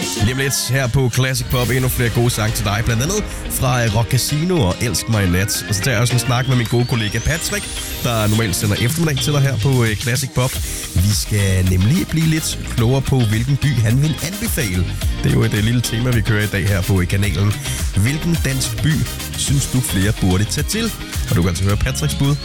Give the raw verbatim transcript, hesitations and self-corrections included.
Lige om lidt her på Classic Pop, endnu flere gode sange til dig, blandt andet fra Rock Casino og Elsk mig i nat. Og så tager jeg også en snak med min gode kollega Patrick, der normalt sender eftermiddag til dig her på Classic Pop. Vi skal nemlig blive lidt klogere på, hvilken by han vil anbefale. Det er jo et lille tema, vi kører i dag her på kanalen. Hvilken dansk by synes du flere burde tage til? Og du kan altså høre Patricks bud